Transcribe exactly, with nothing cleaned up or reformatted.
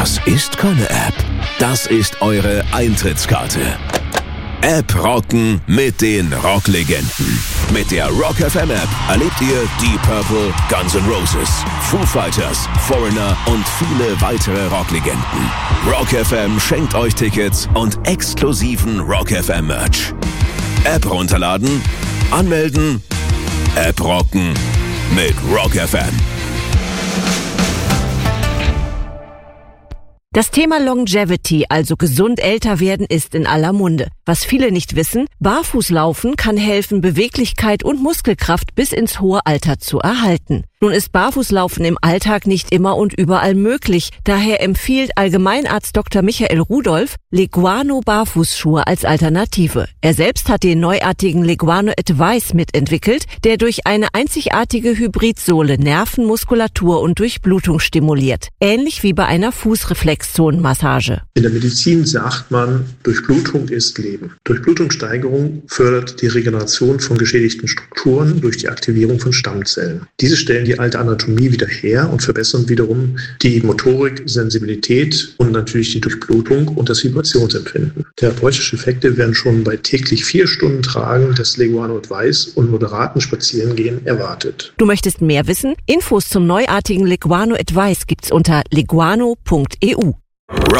Das ist keine App. Das ist eure Eintrittskarte. App rocken mit den Rocklegenden. Mit der Rock F M App erlebt ihr Deep Purple, Guns N' Roses, Foo Fighters, Foreigner und viele weitere Rocklegenden. Rock F M schenkt euch Tickets und exklusiven Rock F M Merch. App runterladen, anmelden, App rocken mit Rock F M. Das Thema Longevity, also gesund älter werden, ist in aller Munde. Was viele nicht wissen, Barfußlaufen kann helfen, Beweglichkeit und Muskelkraft bis ins hohe Alter zu erhalten. Nun ist Barfußlaufen im Alltag nicht immer und überall möglich. Daher empfiehlt Allgemeinarzt Doktor Michael Rudolph Leguano-Barfußschuhe als Alternative. Er selbst hat den neuartigen Leguano Advice mitentwickelt, der durch eine einzigartige Hybridsohle Nerven, Muskulatur und Durchblutung stimuliert. Ähnlich wie bei einer Fußreflexzonenmassage. In der Medizin sagt man, Durchblutung ist Leben. Durchblutungssteigerung fördert die Regeneration von geschädigten Strukturen durch die Aktivierung von Stammzellen. Diese stellen die alte Anatomie wieder her und verbessern wiederum die Motorik, Sensibilität und natürlich die Durchblutung und das Vibrationsempfinden. Therapeutische Effekte werden schon bei täglich vier Stunden Tragen des Leguano Advice und moderaten Spazierengehen erwartet. Du möchtest mehr wissen? Infos zum neuartigen Leguano Advice gibt's unter leguano punkt e u.